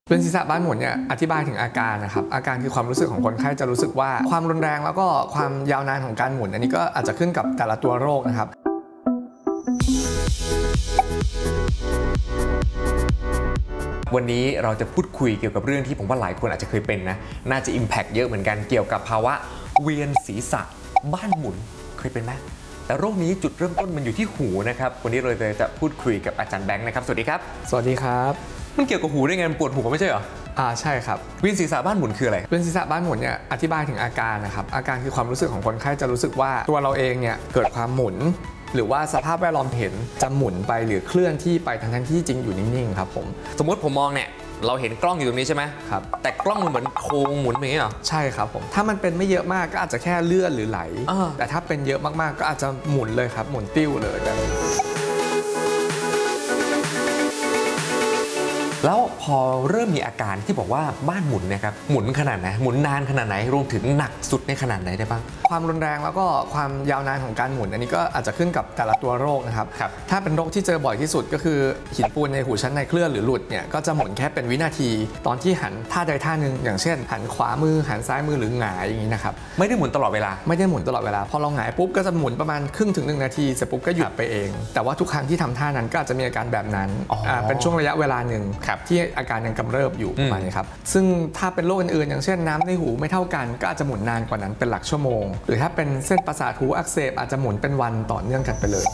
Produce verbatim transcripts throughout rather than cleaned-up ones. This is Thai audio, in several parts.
เป็นศีรษะบ้านหมุนเนี่ยอธิบายถึงอาการนะครับอาการคือความรู้สึกของคนไข้จะรู้สึกว่าความรุนแรงแล้วก็ความยาวนานของการหมุนอันนี้ก็อาจจะขึ้นกับแต่ละตัวโรคนะครับวันนี้เราจะพูดคุยเกี่ยวกับเรื่องที่ผมว่าหลายคนอาจจะเคยเป็นนะน่าจะ impact เยอะเหมือนกันเกี่ยวกับภาวะเวียนศีรษะบ้านหมุนเคยเป็นไหมแต่โรคนี้จุดเริ่มต้นมันอยู่ที่หูนะครับวันนี้เราเลยจะพูดคุยกับอาจารย์แบงค์นะครับสวัสดีครับสวัสดีครับมันเกี่ยวกับหูได้ไงมันปวดหูไม่ใช่เหรออ่าใช่ครับเวียนศีรษะบ้านหมุนคืออะไรเวียนศีรษะบ้านหมุนเนี่ยอธิบายถึงอาการนะครับอาการคือความรู้สึกของคนไข้จะรู้สึกว่าตัวเราเองเนี่ยเกิดความหมุนหรือว่าสภาพแวดล้อมเห็นจะหมุนไปหรือเคลื่อนที่ไปทั้งที่จริงอยู่นิ่งๆครับผมสมมติผมมองเนี่ยเราเห็นกล้องอยู่ตรงนี้ใช่ไหมครับแต่กล้องมันเหมือนโค้งหมุนอย่างนี้เหรอใช่ครับผมถ้ามันเป็นไม่เยอะมากก็อาจจะแค่เลื่อนหรือไหลแต่ถ้าเป็นเยอะมากๆก็อาจจะหมุนเลยครับหมุนติ้วเลยแบบนี้แล้วพอเริ่มมีอาการที่บอกว่าบ้านหมุนเนี่ยครับหมุนขนาดไหนหมุนนานขนาดไหนรวมถึงหนักสุดในขนาดไหนได้บ้างความรุนแรงแล้วก็ความยาวนานของการหมุนอันนี้ก็อาจจะขึ้นกับแต่ละตัวโรคนะครับถ้าเป็นโรคที่เจอบ่อยที่สุดก็คือหินปูนในหูชั้นในเคลื่อนหรือหลุดเนี่ยก็จะหมุนแค่เป็นวินาทีตอนที่หันท่าใดท่าหนึ่งอย่างเช่นหันขวามือหันซ้ายมือหรือหงายอย่างนี้นะครับไม่ได้หมุนตลอดเวลาไม่ได้หมุนตลอดเวลาพอเราหงายปุ๊บก็จะหมุนประมาณครึ่งถึงหนึ่งนาทีเสร็จปุ๊บก็หยุดไปเองแต่ว่าทุกครั้งที่ทำท่านั้นก็อาจจะมีอาการแบบนั้นเป็นช่วงระยะเวลาหนึ่งที่อาการยังกำเริบอยู่ประมาณนี้ครับซึ่งถ้าเป็นโรคอื่นๆอย่างเช่นน้ำในหูไม่เท่ากันก็อาจจะหมุนนานกว่านั้นเป็นหลักชั่วโมงหรือถ้าเป็นเส้นประสาทหูอักเสบอาจจะหมุนเป็นวันต่อเนื่องกันไปเลย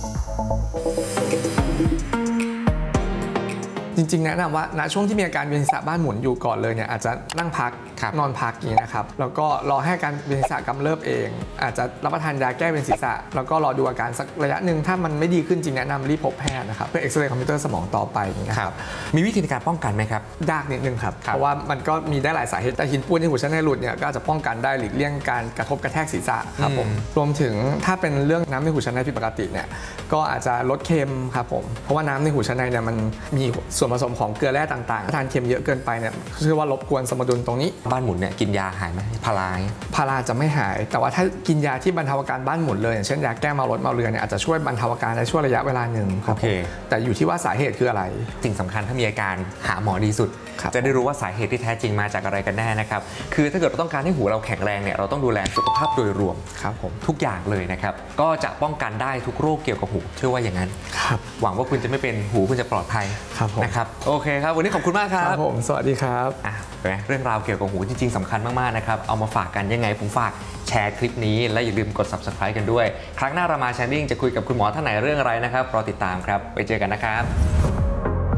จริงๆแนะนำว่าณช่วงที่มีอาการเวียนศีรษะบ้านหมุนอยู่ก่อนเลยเนี่ยอาจจะนั่งพักนอนพักอย่างนี้นะครับแล้วก็รอให้อาการเวียนศีรษะกำเริบเองอาจจะรับประทานยาแก้เวียนศีรษะแล้วก็รอดูอาการสักระยะหนึ่งถ้ามันไม่ดีขึ้นจริงแนะนำรีบพบแพทย์นะครับเพื่อเอ็กซเรย์คอมพิวเตอร์สมองต่อไปนะครับมีวิธีในการป้องกันไหมครับยากนิดนึงครับเพราะว่ามันก็มีได้หลายสาเหตุแต่หินปูนในหูชั้นในหลุดเนี่ยก็จะป้องกันได้หลีกเลี่ยงการกระทบกระแทกศีรษะครับผมรวมถึงถ้าเป็นเรื่องน้ำในหูชั้นในผิดปกติเนี่ยก็อาจจะลดเค็มครับผมเพราะว่าน้ำในหูชั้นในเนี่ยมันมีส่วนผสมของเกลือแร่ต่างๆทานเค็มเยอะเกินไปเนี่ยเชื่อว่ารบกวนสมดุลตรงนี้บ้านหมุนเนี่ยกินยาหายไหมพาราพาราจะไม่หายแต่ว่าถ้ากินยาที่บรรเทาอาการบ้านหมุนเลยอย่างเช่นยาแก้เมารถเมาเรือเนี่ยอาจจะช่วยบรรเทาอาการในช่วงระยะเวลาหนึ่งครับแต่อยู่ที่ว่าสาเหตุคืออะไรสิ่งสำคัญถ้ามีอาการหาหมอดีสุดจะได้รู้ว่าสาเหตุที่แท้จริงมาจากอะไรกันแน่นะครับคือถ้าเกิดเราต้องการให้หูเราแข็งแรงเนี่ยเราต้องดูแลสุขภาพโดยรวมครับผมทุกอย่างเลยนะครับก็จะป้องกันได้ทุกโรคเกี่ยวกับหูเชื่อว่าอย่างนั้นครับหวังว่าคุณจะไม่เป็นหูคุณจะปลอดภัยนะครับโอเคครับวันนี้ขอบคุณมากครับครับผมสวัสดีครับอ่ะเรื่องราวเกี่ยวกับหูจริงๆสำคัญมากๆนะครับเอามาฝากกันยังไงผมฝากแชร์คลิปนี้และอย่าลืมกด ซับสไครบ์ กันด้วยครั้งหน้าเรามาแชร์ลิงจะคุยกับคุณหมอท่านไหนเรื่องอะไรนะครับรอติดตามครับไปเจอกันนะครับ